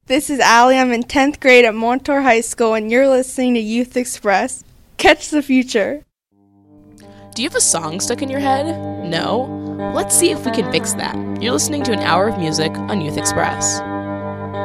This is Allie. I'm in 10th grade at Montour High School, and you're listening to Youth Express. Catch the future. Do you have a song stuck in your head? No? Let's see if we can fix that. You're listening to an hour of music on Youth Express.